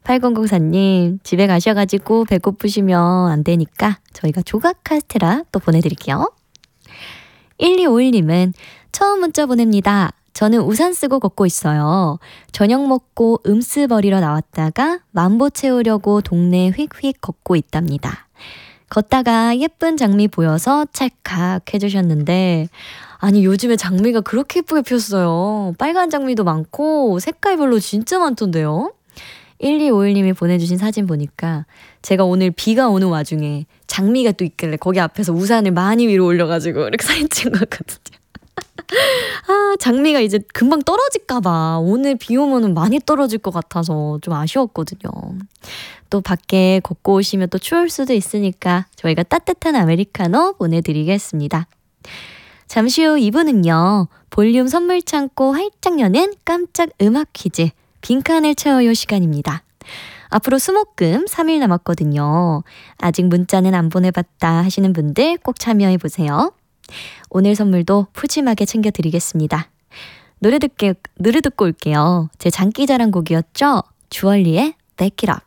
8004님, 집에 가셔가지고 배고프시면 안 되니까 저희가 조각 카스테라 또 보내드릴게요. 1251님은 처음 문자 보냅니다. 저는 우산 쓰고 걷고 있어요. 저녁 먹고 음스 버리러 나왔다가 만보 채우려고 동네 휙휙 걷고 있답니다. 걷다가 예쁜 장미 보여서 찰칵 해주셨는데, 아니 요즘에 장미가 그렇게 예쁘게 피었어요. 빨간 장미도 많고 색깔별로 진짜 많던데요. 1251님이 보내주신 사진 보니까 제가 오늘 비가 오는 와중에 장미가 또 있길래 거기 앞에서 우산을 많이 위로 올려가지고 이렇게 사진 찍은 거거든요. 아, 장미가 이제 금방 떨어질까봐 오늘 비 오면은 많이 떨어질 것 같아서 좀 아쉬웠거든요. 또 밖에 걷고 오시면 또 추울 수도 있으니까 저희가 따뜻한 아메리카노 보내드리겠습니다. 잠시 후 2부는요. 볼륨 선물 창고 활짝 여는 깜짝 음악 퀴즈 빈칸을 채워요 시간입니다. 앞으로 수목금 3일 남았거든요. 아직 문자는 안 보내봤다 하시는 분들 꼭 참여해보세요. 오늘 선물도 푸짐하게 챙겨드리겠습니다. 노래 듣고 올게요. 제 장기자랑 곡이었죠? 주얼리의 Back It Up.